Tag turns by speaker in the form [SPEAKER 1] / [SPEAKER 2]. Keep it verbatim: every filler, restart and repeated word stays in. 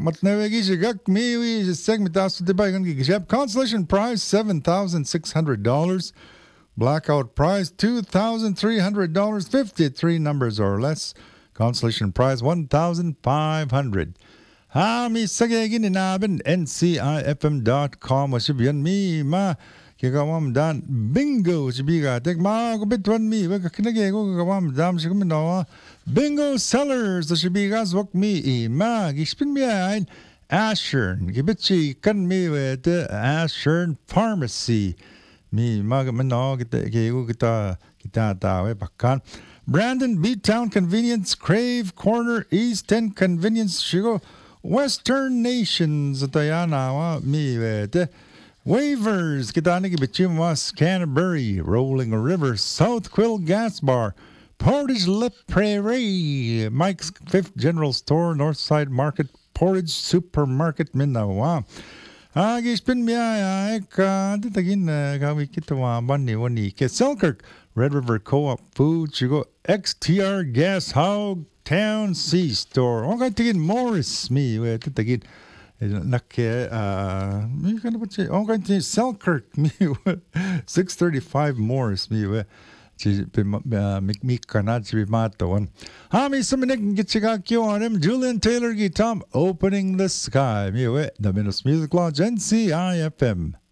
[SPEAKER 1] matnewegi shigak miwi segment asu debagan gigishab. Consolation prize seven thousand six hundred dollars. Blackout prize two thousand three hundred dollars. Fifty-three numbers or less. Consolation prize one thousand five hundred dollars. Ha mi sagagin inabin N C I F M dot com wasibyan mi ma kikawam dan bingo sibiga tek ma kubitwan mi wag kinage ko kikawam dam sigum no bingo sellers sibiga zwak mi ma gispin mi ein Ashern gibitchi kan mi with Ashern Pharmacy mi ma no kita kita kita tawe bakkan Brandon B-Town Convenience Crave Corner East End Convenience Shigo Western Nations Tayana mi with Waivers Kitani Bichimwas Canterbury Rolling River South Quill Gas Bar Portage La Prairie Mike's Fifth General Store Northside Market Portage Supermarket Minawa Agi spin mi ay ka ditagin gawi kitawa bani wani ke Selkirk Red River Co-op Food Chigo X T R Gas Hog Town C Store. Okay, tigin Morris me we titagin nakke uh me kana ba che okay tigin Selkirk me six thirty-five Morris me we chi mi kana chi mato one. Ha mi suminik gichiga kyo on him Julian Taylor Gitam Opening the Sky me we the Minutes Music Lodge N C I F M.